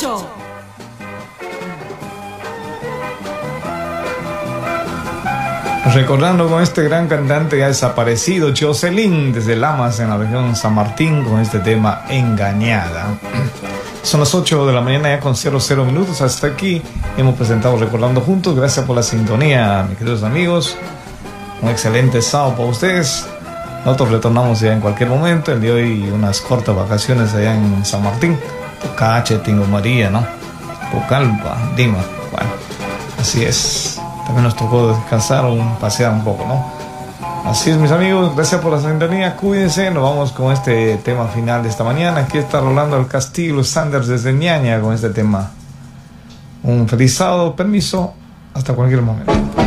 8. Recordando con este gran cantante ya desaparecido, Jocelyn, desde Lamas, en la región San Martín, con este tema Engañada. Son las 8 de la mañana ya con 00 minutos. Hasta aquí hemos presentado Recordando Juntos. Gracias por la sintonía, mis queridos amigos. Un excelente sábado para ustedes. Nosotros retornamos ya en cualquier momento. El día de hoy unas cortas vacaciones allá en San Martín. Tocache, Tingo María, ¿no? Pucallpa, Dima. Bueno, así es. También nos tocó descansar o pasear un poco, ¿no? Así es, mis amigos, gracias por la sintonía, cuídense, nos vamos con este tema final de esta mañana. Aquí está Rolando del Castillo Sanders desde Ñaña con este tema. Un feliz sábado, permiso, hasta cualquier momento.